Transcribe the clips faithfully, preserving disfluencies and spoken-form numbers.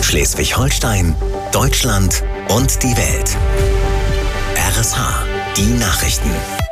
Schleswig-Holstein, Deutschland und die Welt. R S H, die Nachrichten.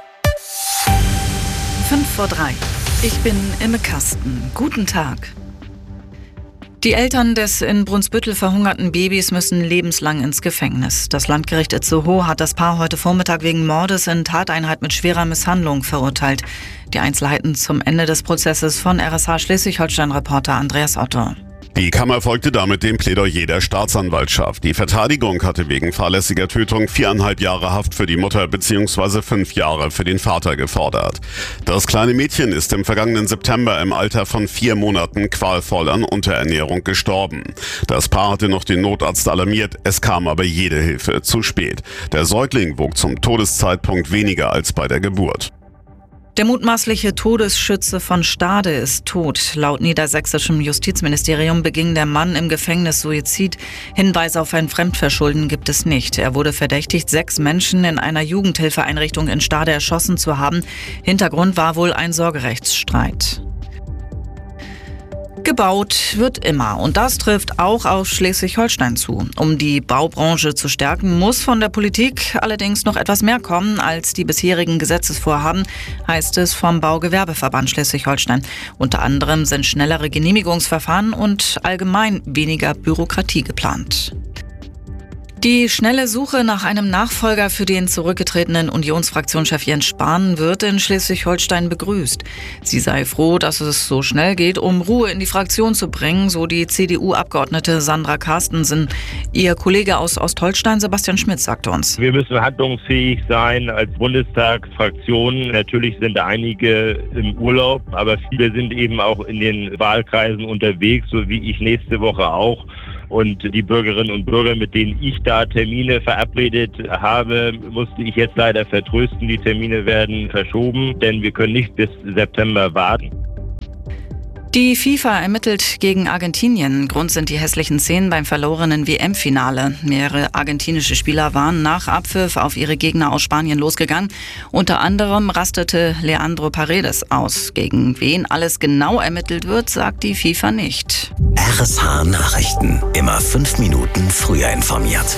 Fünf vor drei. Ich bin Imme Kasten. Guten Tag. Die Eltern des in Brunsbüttel verhungerten Babys müssen lebenslang ins Gefängnis. Das Landgericht Itzehoe hat das Paar heute Vormittag wegen Mordes in Tateinheit mit schwerer Misshandlung verurteilt. Die Einzelheiten zum Ende des Prozesses von R S H Schleswig-Holstein-Reporter Andreas Otto. Die Kammer folgte damit dem Plädoyer der Staatsanwaltschaft. Die Verteidigung hatte wegen fahrlässiger Tötung viereinhalb Jahre Haft für die Mutter bzw. fünf Jahre für den Vater gefordert. Das kleine Mädchen ist im vergangenen September im Alter von vier Monaten qualvoll an Unterernährung gestorben. Das Paar hatte noch den Notarzt alarmiert, es kam aber jede Hilfe zu spät. Der Säugling wog zum Todeszeitpunkt weniger als bei der Geburt. Der mutmaßliche Todesschütze von Stade ist tot. Laut niedersächsischem Justizministerium beging der Mann im Gefängnis Suizid. Hinweise auf ein Fremdverschulden gibt es nicht. Er wurde verdächtigt, sechs Menschen in einer Jugendhilfeeinrichtung in Stade erschossen zu haben. Hintergrund war wohl ein Sorgerechtsstreit. Gebaut wird immer und das trifft auch auf Schleswig-Holstein zu. Um die Baubranche zu stärken, muss von der Politik allerdings noch etwas mehr kommen als die bisherigen Gesetzesvorhaben, heißt es vom Baugewerbeverband Schleswig-Holstein. Unter anderem sind schnellere Genehmigungsverfahren und allgemein weniger Bürokratie geplant. Die schnelle Suche nach einem Nachfolger für den zurückgetretenen Unionsfraktionschef Jens Spahn wird in Schleswig-Holstein begrüßt. Sie sei froh, dass es so schnell geht, um Ruhe in die Fraktion zu bringen, so die C D U-Abgeordnete Sandra Carstensen. Ihr Kollege aus Ostholstein, Sebastian Schmidt, sagte uns: Wir müssen handlungsfähig sein als Bundestagsfraktion. Natürlich sind einige im Urlaub, aber viele sind eben auch in den Wahlkreisen unterwegs, so wie ich nächste Woche auch. Und die Bürgerinnen und Bürger, mit denen ich da Termine verabredet habe, musste ich jetzt leider vertrösten. Die Termine werden verschoben, denn wir können nicht bis September warten. Die FIFA ermittelt gegen Argentinien. Grund sind die hässlichen Szenen beim verlorenen W M-Finale. Mehrere argentinische Spieler waren nach Abpfiff auf ihre Gegner aus Spanien losgegangen. Unter anderem rastete Leandro Paredes aus. Gegen wen alles genau ermittelt wird, sagt die FIFA nicht. R S H Nachrichten. Immer fünf Minuten früher informiert.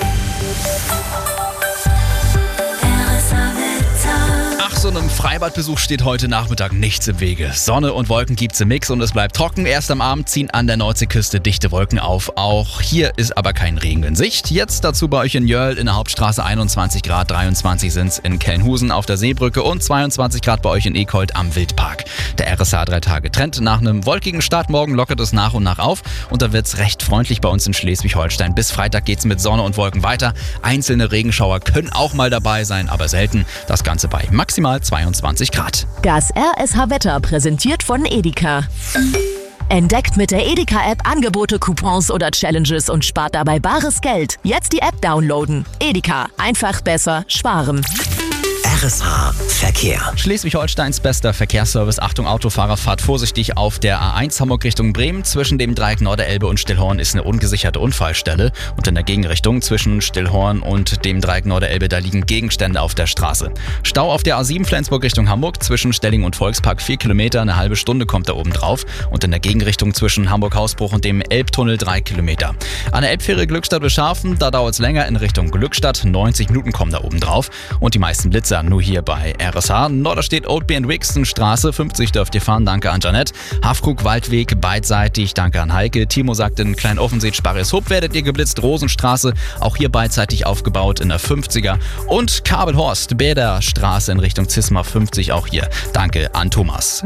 So einem Freibadbesuch steht heute Nachmittag nichts im Wege. Sonne und Wolken gibt's im Mix und es bleibt trocken. Erst am Abend ziehen an der Nordseeküste dichte Wolken auf. Auch hier ist aber kein Regen in Sicht. Jetzt dazu bei euch in Jöll in der Hauptstraße einundzwanzig Grad, dreiundzwanzig sind's in Kelnhusen auf der Seebrücke und zweiundzwanzig Grad bei euch in Ekold am Wildpark. Der R S H drei Tage Trend. Nach einem wolkigen Start morgen lockert es nach und nach auf und dann wird's recht freundlich bei uns in Schleswig-Holstein. Bis Freitag geht's mit Sonne und Wolken weiter. Einzelne Regenschauer können auch mal dabei sein, aber selten. Das Ganze bei maximal zweiundzwanzig Grad. Das R S H-Wetter präsentiert von Edeka. Entdeckt mit der Edeka-App Angebote, Coupons oder Challenges und spart dabei bares Geld. Jetzt die App downloaden. Edeka. Einfach besser sparen. R S H Verkehr. Schleswig-Holsteins bester Verkehrsservice. Achtung Autofahrer, fahrt vorsichtig auf der A eins Hamburg Richtung Bremen. Zwischen dem Dreieck Norderelbe und Stillhorn ist eine ungesicherte Unfallstelle. Und in der Gegenrichtung zwischen Stillhorn und dem Dreieck Norderelbe, da liegen Gegenstände auf der Straße. Stau auf der A sieben Flensburg Richtung Hamburg zwischen Stelling und Volkspark. Vier Kilometer, eine halbe Stunde kommt da oben drauf. Und in der Gegenrichtung zwischen Hamburg-Hausbruch und dem Elbtunnel drei Kilometer. An der Elbfähre Glückstadt-Bescharfen, da dauert es länger in Richtung Glückstadt. neunzig Minuten kommen da oben drauf. Und die meisten Blitzer nur hier bei R S H. Norderstedt Old and Wixton Straße, fünfzig dürft ihr fahren, danke an Janette. Hafkrug Waldweg beidseitig, danke an Heike. Timo sagt in Klein-Offenseet Sparris-Hupp werdet ihr geblitzt. Rosenstraße, auch hier beidseitig aufgebaut in der fünfziger. Und Kabelhorst Bäderstraße in Richtung Zisma fünfzig, auch hier. Danke an Thomas.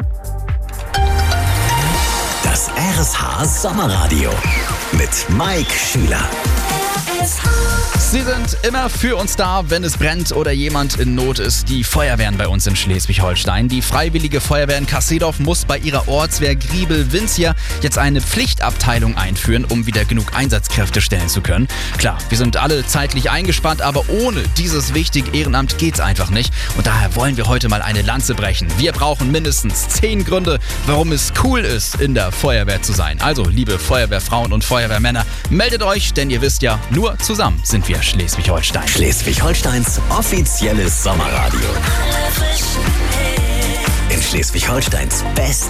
Das R S H Sommerradio mit Mike Schüler. Sie sind immer für uns da, wenn es brennt oder jemand in Not ist. Die Feuerwehren bei uns in Schleswig-Holstein. Die Freiwillige Feuerwehr in Kassedorf muss bei ihrer Ortswehr Griebel-Winzia jetzt eine Pflichtabteilung einführen, um wieder genug Einsatzkräfte stellen zu können. Klar, wir sind alle zeitlich eingespannt, aber ohne dieses wichtige Ehrenamt geht's einfach nicht. Und daher wollen wir heute mal eine Lanze brechen. Wir brauchen mindestens zehn Gründe, warum es cool ist, in der Feuerwehr zu sein. Also, liebe Feuerwehrfrauen und Feuerwehrmänner, meldet euch, denn ihr wisst ja, nur zusammen sind wir Schleswig-Holstein. Schleswig-Holsteins offizielles Sommerradio. In Schleswig-Holsteins Best